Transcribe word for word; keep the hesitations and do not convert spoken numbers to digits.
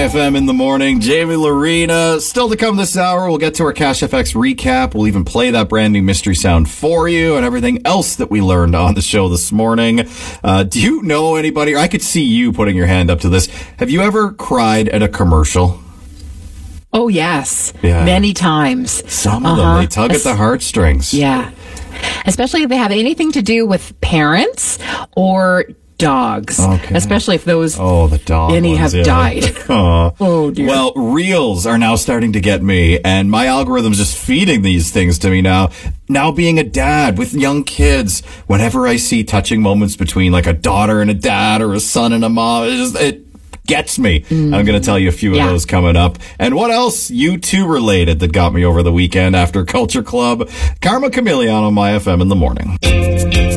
F M in the morning. Jamie Lorena. Still to come this hour, we'll get to our Cash F X recap. We'll even play that brand new mystery sound for you and everything else that we learned on the show this morning. Uh, do you know anybody, or I could see you putting your hand up to this. Have you ever cried at a commercial? Oh, yes. Yeah. Many times. Some of uh-huh. them, they tug at the heartstrings. Yeah. Especially if they have anything to do with parents or dogs. Okay. Especially if those oh, the dog any ones, have yeah. died. Oh, dear. Well, reels are now starting to get me, and my algorithm's just feeding these things to me now. Now being a dad with young kids, whenever I see touching moments between like a daughter and a dad or a son and a mom, it just, it gets me. Mm. I'm going to tell you a few yeah. of those coming up. And what else U two related that got me over the weekend after Culture Club? Karma Chameleon on My F M in the morning.